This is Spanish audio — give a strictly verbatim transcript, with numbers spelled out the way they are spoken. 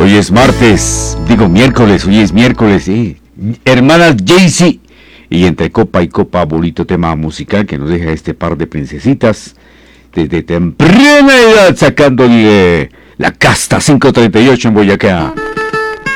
Hoy es martes, digo miércoles, hoy es miércoles, ¿eh? Hermanas Jaycee. Y entre copa y copa, bonito tema musical que nos deja este par de princesitas desde temprana edad sacándole la casta cinco treinta y ocho en Boyacá.